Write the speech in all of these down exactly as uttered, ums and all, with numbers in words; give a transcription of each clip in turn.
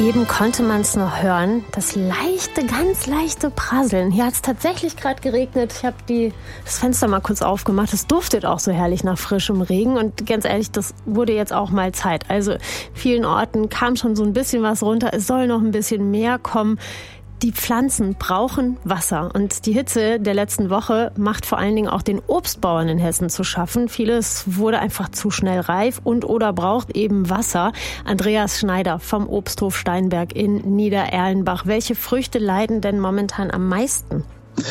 Eben konnte man es noch hören, das leichte, ganz leichte Prasseln. Hier hat es tatsächlich gerade geregnet. Ich habe das Fenster mal kurz aufgemacht. Es duftet auch so herrlich nach frischem Regen. Und ganz ehrlich, das wurde jetzt auch mal Zeit. Also vielen Orten kam schon so ein bisschen was runter. Es soll noch ein bisschen mehr kommen. Die Pflanzen brauchen Wasser und die Hitze der letzten Woche macht vor allen Dingen auch den Obstbauern in Hessen zu schaffen. Vieles wurde einfach zu schnell reif und oder braucht eben Wasser. Andreas Schneider vom Obsthof Steinberg in Niedererlenbach. Welche Früchte leiden denn momentan am meisten?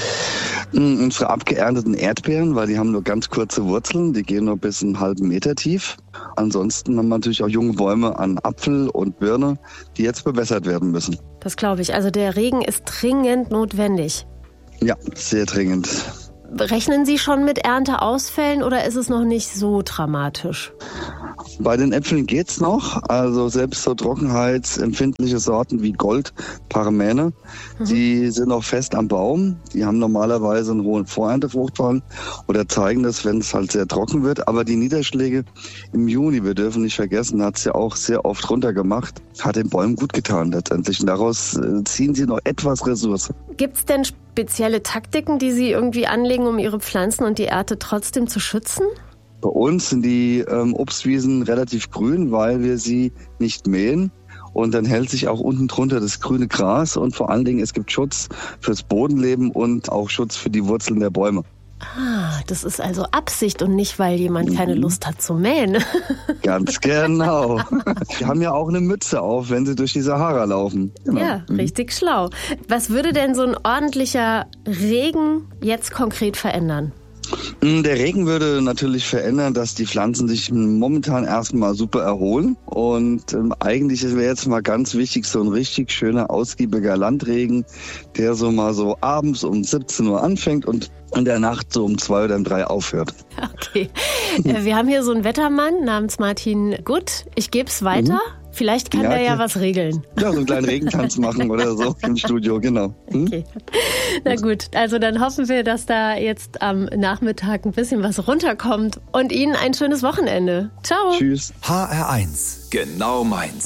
Unsere abgeernteten Erdbeeren, weil die haben nur ganz kurze Wurzeln, die gehen nur bis einen halben Meter tief. Ansonsten haben wir natürlich auch junge Bäume an Apfel und Birne, die jetzt bewässert werden müssen. Das glaube ich. Also der Regen ist dringend notwendig. Ja, sehr dringend. Rechnen Sie schon mit Ernteausfällen oder ist es noch nicht so dramatisch? Bei den Äpfeln geht's noch. Also selbst so trockenheitsempfindliche Sorten wie Gold, Paramäne, mhm. die sind noch fest am Baum. Die haben normalerweise einen hohen Voreintefruchtfall oder zeigen das, wenn es halt sehr trocken wird. Aber die Niederschläge im Juni, wir dürfen nicht vergessen, hat es ja auch sehr oft runtergemacht, hat den Bäumen gut getan letztendlich. Und daraus ziehen sie noch etwas Ressource. Gibt's denn spezielle Taktiken, die Sie irgendwie anlegen, um Ihre Pflanzen und die Ernte trotzdem zu schützen? Bei uns sind die ähm, Obstwiesen relativ grün, weil wir sie nicht mähen. Und dann hält sich auch unten drunter das grüne Gras. Und vor allen Dingen, es gibt Schutz fürs Bodenleben und auch Schutz für die Wurzeln der Bäume. Ah, das ist also Absicht und nicht, weil jemand keine Lust hat zu mähen. Ganz genau. Die haben ja auch eine Mütze auf, wenn sie durch die Sahara laufen. Genau. Ja, richtig schlau. Was würde denn so ein ordentlicher Regen jetzt konkret verändern? Der Regen würde natürlich verändern, dass die Pflanzen sich momentan erstmal super erholen. Und ähm, eigentlich wäre jetzt mal ganz wichtig, so ein richtig schöner, ausgiebiger Landregen, der so mal so abends um siebzehn Uhr anfängt und in der Nacht so um zwei oder um drei aufhört. Okay. Wir haben hier so einen Wettermann namens Martin Gutt. Ich gebe es weiter. Mhm. Vielleicht kann ja, der ja was regeln. Ja, so einen kleinen Regentanz machen oder so im Studio, genau. Hm? Okay. Na gut, also dann hoffen wir, dass da jetzt am Nachmittag ein bisschen was runterkommt und Ihnen ein schönes Wochenende. Ciao. Tschüss. H R eins, genau meins.